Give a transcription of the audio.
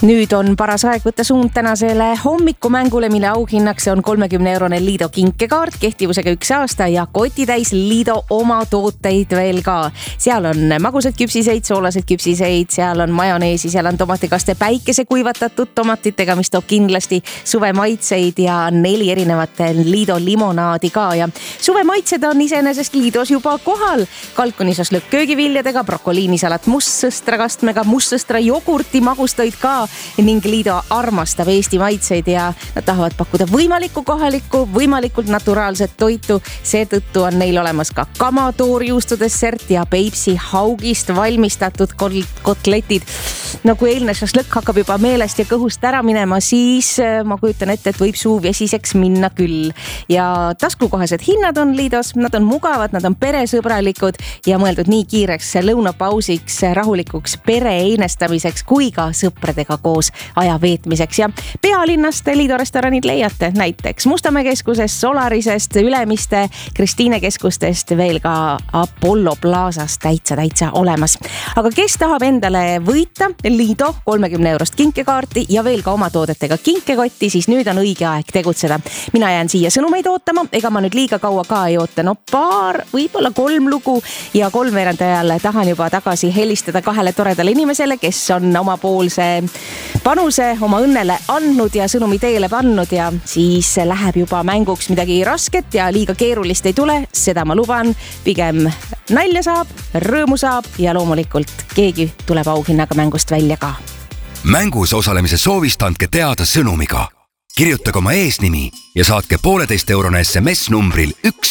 Nüüd on paras aeg võtta suund tänasele hommikumängule, mille auhinnaks on 30-eurone Liido kinkekaart kehtivusega 1 aasta ja kotitäis Liido oma tooteid veel ka. Seal on magusad küpsiseid, soolased küpsiseid, seal on majoneesi, seal on tomatikaste päikese kuivatatud tomatitega, mis toob kindlasti suve maitseid ja 4 erinevat Liido limonaadi ka. Ja suve maitsed on iseenesest Liidos juba kohal. Kalkunisoslõkk köögiviljadega, brokoliinisalat mustsõstrakastmega, mustsõstra jogurti magustoid ka ning Liido armastab Eesti maitseid ja nad tahavad pakkuda võimalikku kohalikku, võimalikult naturaalset toitu. Seetõttu on neil olemas ka kamatoorjuustudessert ja Peipsi haugist valmistatud kotletid. No kui eilne šašlõkk hakkab juba meelest ja kõhust ära minema, siis ma kujutan ette, et võib suu vesiseks minna küll. Ja taskukohased hinnad on Liidos, nad on mugavad, nad on peresõbralikud ja mõeldud nii kiireks lõunapausiks, rahulikuks pere einestamiseks kui ka sõpradega koos aja veetmiseks. Ja pealinnast Liido restoranid leiate näiteks Mustamäe keskusest, Solarisest, Ülemiste, Kristiine keskustest, veel ka Apollo Plaazast täitsa olemas. Aga kes tahab endale võita Liido 30-eurost kinkekaarti ja veel ka oma toodetega kinkekotti, siis nüüd on õige aeg tegutseda. Mina jään siia sõnumeid ootama, ega ma nüüd liiga kaua ka ei oota. No paar, võib-olla 3 lugu ja 3 ajal tahan juba tagasi helistada 2 toredale inimesele, kes on omapoolse panuse oma õnnele andnud ja sõnumi teele pannud ja siis läheb juba mänguks midagi rasket ja liiga keerulist ei tule, seda ma luban. Pigem nalja saab, rõõmu saab ja loomulikult keegi tuleb auhinnaga mängust välja ka. Mängus osalemise soovist andke teada sõnumiga. Kirjutage oma eesnimi ja saatke 1,5-eurone SMS numbril 1